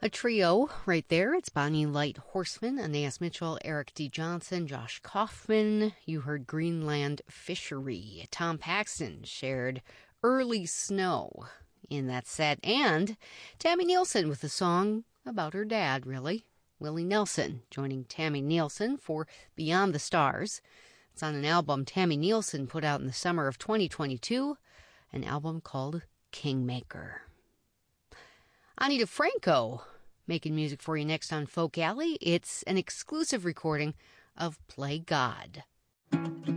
A trio right there. It's Bonnie Light Horseman, Anais Mitchell, Eric D. Johnson, Josh Kaufman. You heard Greenland Fishery. Tom Paxton shared Early Snow in that set. And Tammy Nielsen with a song about her dad, really. Willie Nelson joining Tammy Nielsen for Beyond the Stars. It's on an album Tammy Nielsen put out in the summer of 2022, an album called Kingmaker. Ani DeFranco making music for you next on Folk Alley. It's an exclusive recording of Play God.